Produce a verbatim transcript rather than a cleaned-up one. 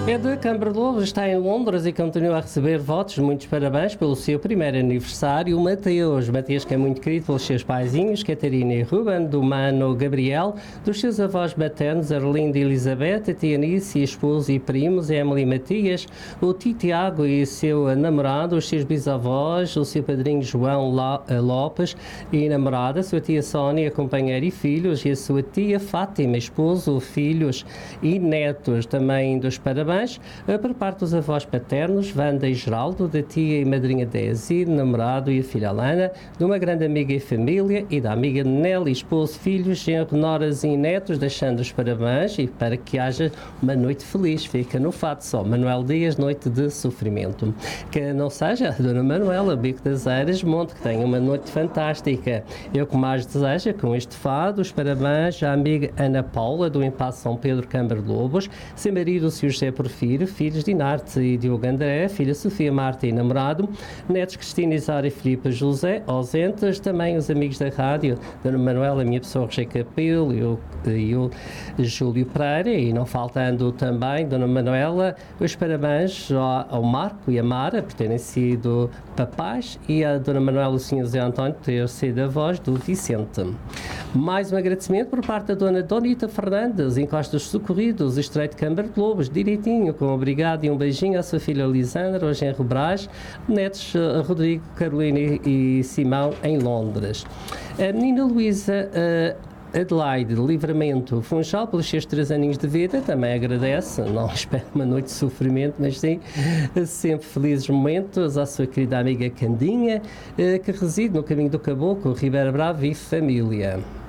É de Camberlobo, está em Londres e continua a receber votos. Muitos parabéns pelo seu primeiro aniversário. Mateus, Mateus que é muito querido pelos seus paizinhos, Catarina e Ruben, do mano Gabriel, dos seus avós maternos, Arlinda e Elizabeth, a tia Nice, esposo e primos, Emily e Matias, o tio Tiago e seu namorado, os seus bisavós, o seu padrinho João Lopes e namorada, a sua tia Sónia, companheira e filhos, e a sua tia Fátima, esposo, filhos e netos. Também dos parabéns por parte dos avós paternos, Wanda e Geraldo, da tia e madrinha Desi, namorado e a filha Alana, de uma grande amiga e família, e da amiga Nelly, esposo, filhos, genro, noras e netos, deixando os parabéns e para que haja uma noite feliz. Fica no fato só. Manuel Dias, noite de sofrimento. Que não seja a Dona Manuela, Bico das Eiras, Monte, que tenha uma noite fantástica. Eu que mais desejo, com este fado, os parabéns à amiga Ana Paula, do Impasse São Pedro Camberlobos, seu marido, o senhor José Porfírio, filhos Dinarte e Diogo André, filha Sofia Marta e namorado, netos Cristina Isara e Filipe José, ausentes, também os amigos da rádio, Dona Manuela, a minha pessoa, Roger Capelo e o, e o Júlio Pereira, e não faltando também, Dona Manuela, os parabéns ao, ao Marco e a Mara, por terem sido papais, e a Dona Manuela, o senhor José António, por ter sido a voz do Vicente. Mais um agradecimento por parte da Dona Donita Fernandes, Encostas Socorridos, Estreito Camberlobos, direitinho, com obrigado e um beijinho à sua filha Lisandra, ao genro Brás, netos uh, Rodrigo, Carolina e, e Simão, em Londres. A menina Luísa uh, Adelaide, de Livramento Funchal, pelos seus três aninhos de vida, também agradece, não espera uma noite de sofrimento, mas sim sempre felizes momentos, à sua querida amiga Candinha, uh, que reside no caminho do Caboclo, Ribeira Brava e família.